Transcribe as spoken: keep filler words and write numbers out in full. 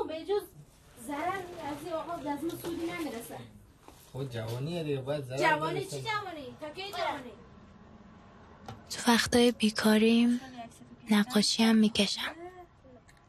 به جز ضرر از این آقا از ما سودی نمیرسه. خود جوانیه دیگه باید ضرر جوانی چی جوانی؟ تا کی جوانی؟ تو وقتای بیکاریم نقاشی هم میکشم.